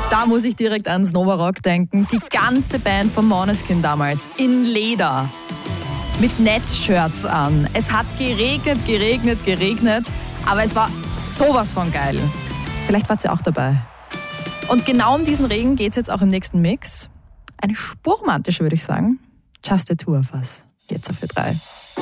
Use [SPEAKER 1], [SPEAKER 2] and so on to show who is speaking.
[SPEAKER 1] Da muss ich direkt ans Nova Rock denken. Die ganze Band von Måneskin damals in Leder. Mit Netzshirts an. Es hat geregnet. Aber es war sowas von geil. Vielleicht wart ihr auch dabei. Und genau um diesen Regen geht es jetzt auch im nächsten Mix. Eine Spur romantische, würde ich sagen. Just the two of us. Jetzt auf Ö3.